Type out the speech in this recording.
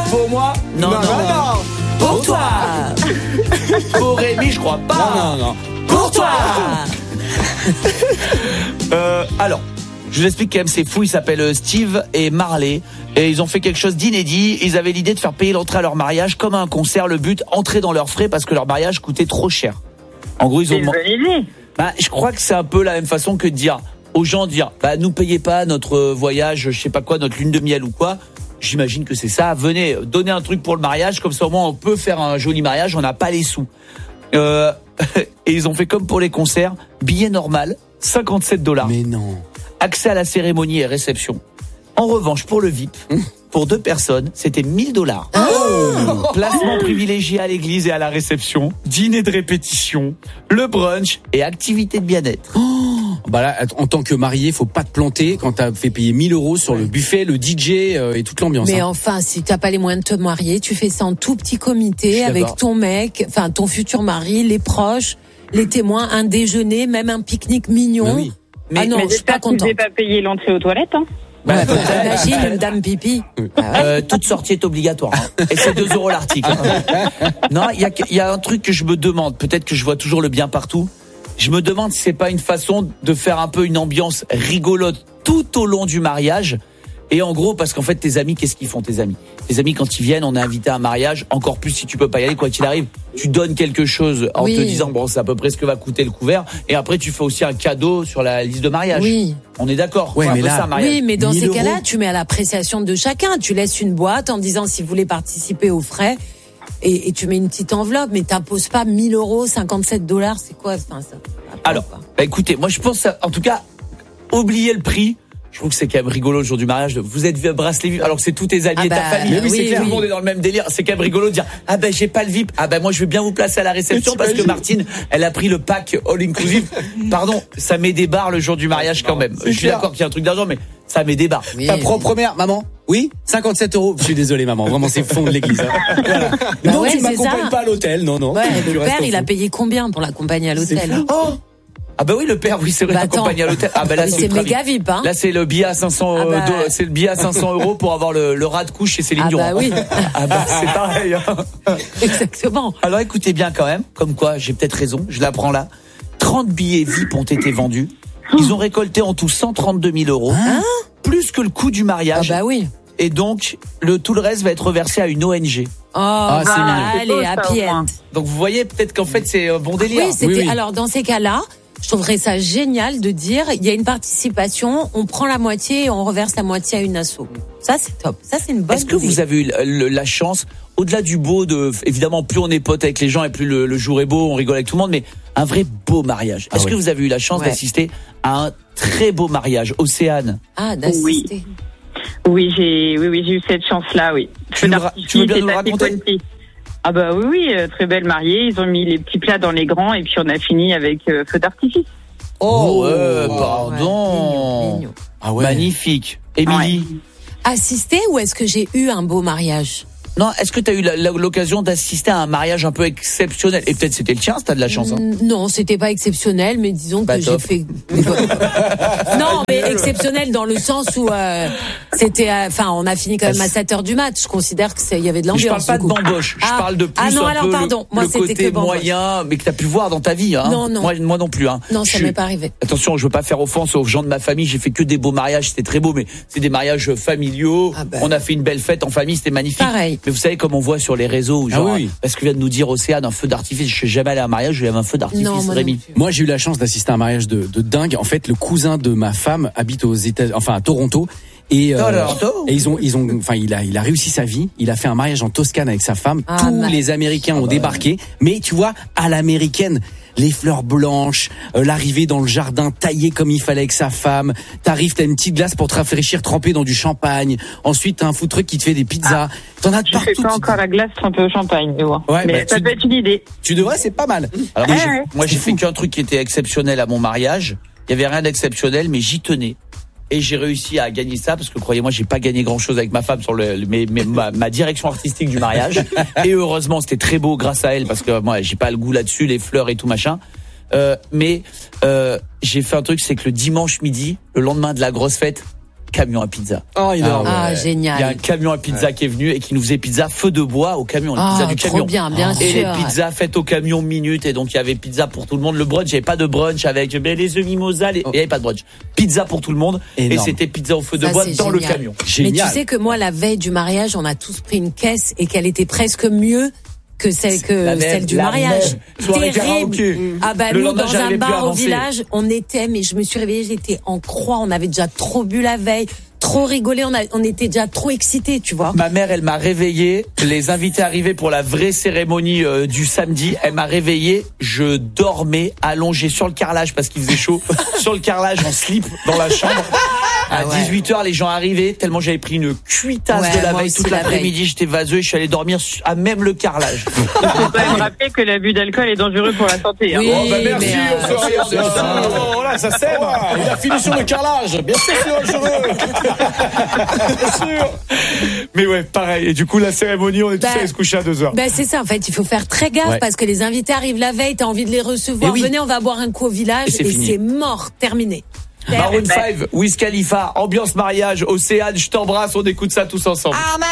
Pour moi? Non. Pour toi. Pour Rémi, je crois pas. Non. Pour toi. Alors, je vous explique quand même, c'est fou. Ils s'appellent Steve et Marley et ils ont fait quelque chose d'inédit. Ils avaient l'idée de faire payer l'entrée à leur mariage comme à un concert. Le but, entrer dans leurs frais parce que leur mariage coûtait trop cher. En gros, ils ont C'est une bonne idée. je crois que c'est un peu la même façon que de dire aux gens, nous payez pas notre voyage, je sais pas quoi, notre lune de miel ou quoi. J'imagine que c'est ça. Venez, donnez un truc pour le mariage, comme ça au moins on peut faire un joli mariage, on n'a pas les sous. Et ils ont fait comme pour les concerts, billet normal, $57. Mais non. Accès à la cérémonie et réception. En revanche, pour le VIP, pour 2 personnes, c'était $1,000. Placement privilégié à l'église et à la réception, dîner de répétition, le brunch et activité de bien-être. Bah là, en tant que marié, faut pas te planter quand t'as fait payer 1 000 € sur le buffet, le DJ et toute l'ambiance. Mais enfin, si t'as pas les moyens de te marier, tu fais ça en tout petit comité avec ton mec, enfin ton futur mari, les proches, les témoins, un déjeuner, même un pique-nique mignon. Oui. Ah non, je suis pas contente. Vous n'avez pas payé l'entrée aux toilettes, hein? Imagine une dame pipi. Toute sortie est obligatoire. Et c'est 2 € l'article. Non, il y a un truc que je me demande. Peut-être que je vois toujours le bien partout. Je me demande si c'est pas une façon de faire un peu une ambiance rigolote tout au long du mariage. Et en gros, parce qu'en fait, tes amis, qu'est-ce qu'ils font, tes amis? Tes amis, quand ils viennent, on est invité à un mariage, encore plus si tu peux pas y aller, quoi qu'il arrive, tu donnes quelque chose en te disant, bon, c'est à peu près ce que va coûter le couvert. Et après, tu fais aussi un cadeau sur la liste de mariage. Oui. On est d'accord. Ouais, c'est mais un peu là, ça, un mariage. Oui, mais dans 1 000 ces cas-là, €. tu mets à l'appréciation de chacun. Tu laisses une boîte en disant si vous voulez participer aux frais. Et tu mets une petite enveloppe, mais t'imposes pas 1 000 €, $57, c'est quoi, enfin, ça? Alors, écoutez, moi je pense, en tout cas, oubliez le prix. Je trouve que c'est quand même rigolo le jour du mariage. Vous êtes bracelet VIP, alors que c'est tous tes alliés, ta famille. mais oui, c'est clair, oui. tout le monde est dans le même délire. C'est quand même rigolo de dire, j'ai pas le VIP. Moi je vais bien vous placer à la réception parce que Martine, elle a pris le pack all inclusive. Pardon, ça met des barres le jour du mariage quand même. Je suis clair. d'accord qu'il y a un truc d'argent, mais ça met des barres. Oui. Ta propre mère, maman? Oui, 57 €. Je suis désolé, maman. Vraiment, c'est fond de l'église. Hein. Voilà. Non, ouais, tu c'est m'accompagnes ça. pas à l'hôtel. Non. Ouais, Tu le restes père, au il a fond. payé combien pour l'accompagner à l'hôtel? Oh! Oui, le père, oui, c'est vrai, Attends. accompagné à l'hôtel. Là, Mais c'est ultra méga VIP, hein. Là, c'est le billet à 500 c'est le billet à 500 € pour avoir le rat de couche chez Céline Dion. Oui. C'est pareil, hein. Exactement. Alors écoutez bien quand même, comme quoi j'ai peut-être raison, je l'apprends là. 30 billets VIP ont été vendus. Ils ont récolté en tout 132 000 €, plus que le coût du mariage. Oui. Et donc, tout le reste va être reversé à une ONG. c'est mignon. Allez, happy end. Donc vous voyez peut-être qu'en fait c'est un bon délire. Oui, c'était. Oui. Alors dans ces cas-là, je trouverais ça génial de dire il y a une participation, on prend la moitié et on reverse la moitié à une asso. Ça c'est top. Ça c'est une bonne. Est-ce que idée. vous avez eu la chance, au-delà du beau, évidemment plus on est potes avec les gens et plus le jour est beau, on rigole avec tout le monde, mais un vrai beau mariage. Est-ce que vous avez eu la chance d'assister à un très beau mariage? Océane? D'assister. Oui, j'ai eu cette chance-là, oui. Tu veux bien nous le raconter? Oui, très belle mariée. Ils ont mis les petits plats dans les grands et puis on a fini avec feu d'artifice. Pardon. Mignon. Ah ouais. Magnifique. Émilie? Assister ou est-ce que j'ai eu un beau mariage? Non, est-ce que tu as eu l'occasion d'assister à un mariage un peu exceptionnel? Et peut-être c'était le tien, si t'as de la chance. Hein. Non, c'était pas exceptionnel, mais disons que j'ai top. fait. Non, mais exceptionnel dans le sens où c'était. On a fini quand même à 7h du mat. Je considère que il y avait de Je l'ambiance. parle pas de bamboche. Je parle de plus non, un alors peu pardon. Moi, le c'était côté que bamboche. moyen, mais que t'as pu voir dans ta vie. Hein. Non. Moi non plus. Hein. Non, ça m'est pas arrivé. Attention, je veux pas faire offense aux gens de ma famille. J'ai fait que des beaux mariages, c'était très beau, mais c'est des mariages familiaux. On a fait une belle fête en famille, c'était magnifique. Pareil. Mais vous savez comme on voit sur les réseaux, genre, oui. parce que vient de nous dire Océane, un feu d'artifice. Je suis jamais allé à un mariage, je vais avoir un feu d'artifice. Non, moi Rémi. non plus. Moi, j'ai eu la chance d'assister à un mariage de dingue. En fait, le cousin de ma femme habite à Toronto. Et il a réussi sa vie. Il a fait un mariage en Toscane avec sa femme. Tous les Américains ont débarqué. Mais tu vois, à l'américaine, les fleurs blanches, l'arrivée dans le jardin taillé comme il fallait avec sa femme. T'arrives, t'as une petite glace pour te rafraîchir trempée dans du champagne. Ensuite, t'as un food truck qui te fait des pizzas. T'en as de Je partout. fais pas encore la glace trempée au champagne, mais bon. Ouais, mais ça peut être une idée. Tu devrais, c'est pas mal. Alors Ouais. moi j'ai fait qu'un truc qui était exceptionnel à mon mariage. Il y avait rien d'exceptionnel, mais j'y tenais. Et j'ai réussi à gagner ça parce que croyez-moi, j'ai pas gagné grand-chose avec ma femme sur ma direction artistique du mariage. Et heureusement, c'était très beau grâce à elle parce que moi, j'ai pas le goût là-dessus, les fleurs et tout machin. Mais j'ai fait un truc, c'est que le dimanche midi, le lendemain de la grosse fête, camion à pizza. Oh, énorme. Génial. Il y a un camion à pizza qui est venu et qui nous faisait pizza feu de bois au camion, les pizzas du camion. Trop bien, bien sûr. Et les pizzas faites au camion minute, et donc il y avait pizza pour tout le monde. Le brunch, il n'y avait pas de brunch avec les œufs mimosa, il n'y avait pas de brunch. Pizza pour tout le monde. Énorme. Et c'était pizza au feu de bois dans le camion. Génial. Mais tu sais que moi, la veille du mariage, on a tous pris une caisse et qu'elle était presque mieux que celle du mariage. Terrible. Ah bah nous, dans un bar au village, on était, mais je me suis réveillée, j'étais en croix, on avait déjà trop bu la veille, trop rigolé, on était déjà trop excités, tu vois. Ma mère, elle m'a réveillé, les invités arrivaient pour la vraie cérémonie du samedi, elle m'a réveillé, je dormais allongé sur le carrelage parce qu'il faisait chaud, sur le carrelage en slip dans la chambre. À 18h, les gens arrivaient, tellement j'avais pris une cuitasse de la veille. Toute l'après-midi, j'étais vaseux et je suis allé dormir à même le carrelage. Il faut quand même rappeler que l'abus d'alcool est dangereux pour la santé. Oui, merci, on se regarde ça. Voilà, ça sème. Il a fini sur le carrelage. Bien sûr, c'est dangereux. Bien sûr. Mais ouais, pareil. Et du coup, la cérémonie, on est tous allés se coucher à 2h. Bah, c'est ça, en fait. Il faut faire très gaffe parce que les invités arrivent la veille, t'as envie de les recevoir. Venez, on va boire un coup au village et c'est mort, terminé. Maroon 5, Wiz Khalifa, ambiance mariage, Océane, je t'embrasse, on écoute ça tous ensemble.